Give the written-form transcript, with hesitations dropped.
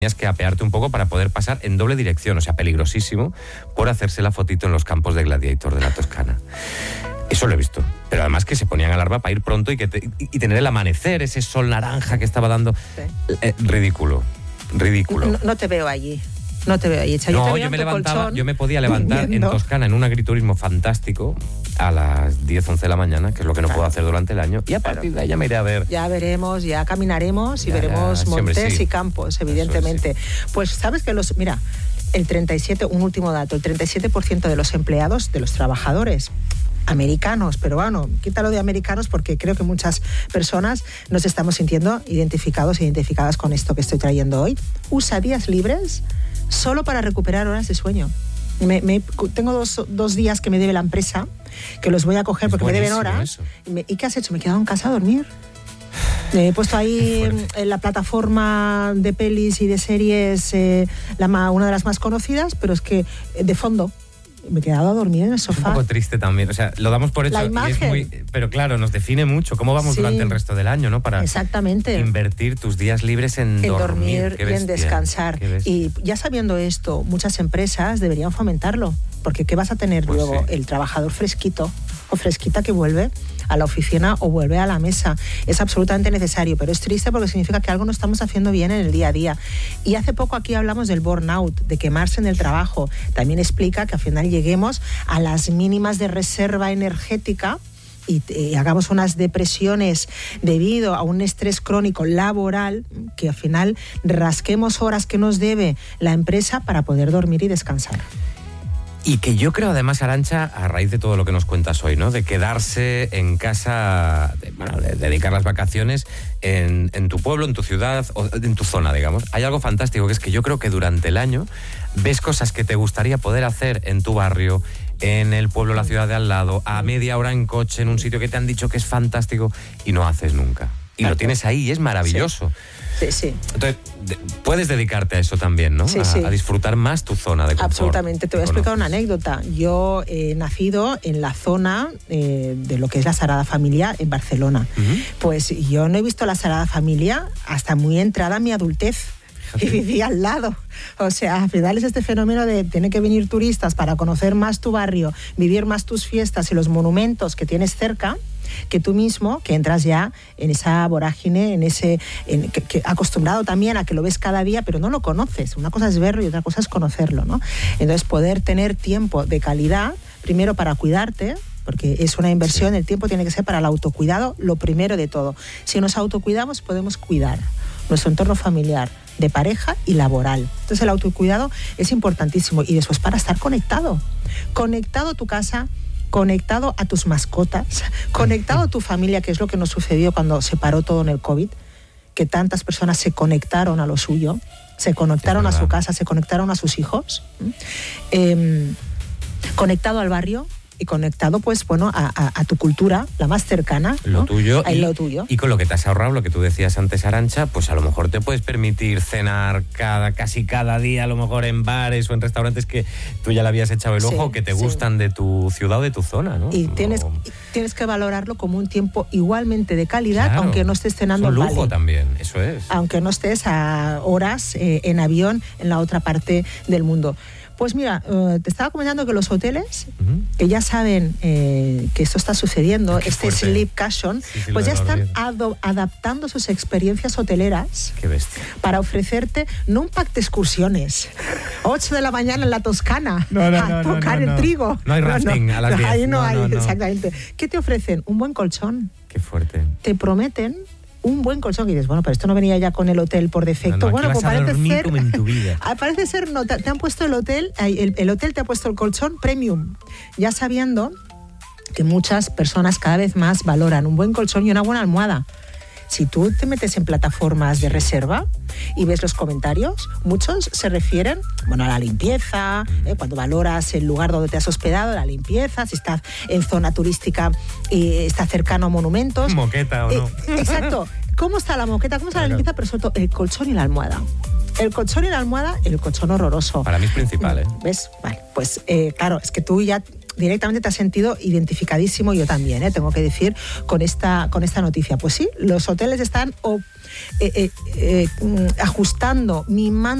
tenías que apearte un poco para poder pasar en doble dirección, o sea, peligrosísimo, por hacerse la fotito en los campos de Gladiator de la Toscana. Eso lo he visto. Pero además que se ponían alarma para ir pronto y tener el amanecer, ese sol naranja que estaba dando. Sí. Ridículo. No te veo allí. No te veo allí. No, yo me podía levantar durmiendo en Toscana en un agriturismo fantástico a las 10, 11 de la mañana, que es lo que no puedo hacer durante el año, y a partir de ahí ya me iré a ver. Ya veremos, ya caminaremos y veremos montes y campos, evidentemente. Pues sabes que mira, el 37, un último dato, el 37% de los empleados, de los trabajadores americanos, pero bueno, quítalo de americanos porque creo que muchas personas nos estamos sintiendo identificadas con esto que estoy trayendo hoy. Usa días libres solo para recuperar horas de sueño. Tengo dos días que me debe la empresa, que los voy a coger porque me deben horas. ¿Y qué has hecho? Me he quedado en casa a dormir. Me he puesto ahí en la plataforma de pelis y de series, una de las más conocidas, pero es que de fondo me he quedado a dormir en el sofá. Es un poco triste también, o sea, lo damos por hecho. La imagen. Y pero claro, nos define mucho cómo vamos durante el resto del año, ¿no? Para exactamente invertir tus días libres en dormir y en descansar. Y ya sabiendo esto, muchas empresas deberían fomentarlo, porque ¿qué vas a tener luego? Sí. El trabajador fresquito o fresquita que vuelve a la oficina o vuelve a la mesa. Es absolutamente necesario, pero es triste porque significa que algo no estamos haciendo bien en el día a día. Y hace poco aquí hablamos del burnout, de quemarse en el trabajo. También explica que al final lleguemos a las mínimas de reserva energética y hagamos unas depresiones debido a un estrés crónico laboral, que al final rasquemos horas que nos debe la empresa para poder dormir y descansar. Y que yo creo además, Arantxa, a raíz de todo lo que nos cuentas hoy, ¿no? De quedarse en casa, de dedicar las vacaciones en tu pueblo, en tu ciudad o en tu zona, digamos. Hay algo fantástico, que es que yo creo que durante el año ves cosas que te gustaría poder hacer en tu barrio, en el pueblo, la ciudad de al lado, a media hora en coche, en un sitio que te han dicho que es fantástico y no haces nunca. Y lo tienes ahí y es maravilloso. Sí. Entonces, puedes dedicarte a eso también, ¿no? A disfrutar más tu zona de confort. Absolutamente. Te voy a explicar una anécdota. Yo he nacido en la zona de lo que es la Sagrada Familia en Barcelona. Pues yo no he visto la Sagrada Familia hasta muy entrada en mi adultez. Y vivía al lado. O sea, al final es este fenómeno de tener que venir turistas para conocer más tu barrio, vivir más tus fiestas y los monumentos que tienes cerca, que tú mismo, que entras ya en esa vorágine, que acostumbrado también a que lo ves cada día, pero no lo conoces. Una cosa es verlo y otra cosa es conocerlo, ¿no? Entonces, poder tener tiempo de calidad, primero para cuidarte, porque es una inversión, el tiempo tiene que ser para el autocuidado, lo primero de todo. Si nos autocuidamos, podemos cuidar nuestro entorno familiar, de pareja y laboral. Entonces el autocuidado es importantísimo. Y después para estar conectado a tu casa, conectado a tus mascotas, conectado a tu familia, que es lo que nos sucedió cuando se paró todo en el COVID, que tantas personas se conectaron a lo suyo, se conectaron a su casa, se conectaron a sus hijos, conectado al barrio y conectado, pues bueno, a tu cultura, la más cercana, lo, ¿no? tuyo, lo tuyo. Y con lo que te has ahorrado, lo que tú decías antes, Arantxa, pues a lo mejor te puedes permitir cenar casi cada día, a lo mejor en bares o en restaurantes que tú ya le habías echado el ojo, que te gustan de tu ciudad o de tu zona, ¿no? Y tienes que valorarlo como un tiempo igualmente de calidad, claro, aunque no estés cenando un lujo también, eso es. Aunque no estés a horas en avión en la otra parte del mundo. Pues mira, te estaba comentando que los hoteles, que ya saben que esto está sucediendo, este sleep cushion, pues ya están adaptando sus experiencias hoteleras para ofrecerte no un pack de excursiones, 8 de la mañana en la Toscana, a tocar el trigo. No hay rafting a las 10. Ahí no hay, exactamente. ¿Qué te ofrecen? Un buen colchón. Qué fuerte. Te prometen un buen colchón, y dices, bueno, pero esto no venía ya con el hotel por defecto. No, bueno, pues parece ser, no, te han puesto el hotel te ha puesto el colchón premium, ya sabiendo que muchas personas cada vez más valoran un buen colchón y una buena almohada. Si tú te metes en plataformas de reserva y ves los comentarios, muchos se refieren, bueno, a la limpieza, cuando valoras el lugar donde te has hospedado, la limpieza, si estás en zona turística y está cercano a monumentos. Moqueta o no. Exacto. ¿Cómo está la moqueta? ¿Cómo está la limpieza? Pero sobre todo el colchón y la almohada. El colchón y la almohada, el colchón horroroso. Para mí es principal, ¿eh? ¿Ves? Vale, pues claro, es que tú ya directamente te has sentido identificadísimo, yo también, tengo que decir, con esta noticia. Pues sí, los hoteles están ajustando, mimando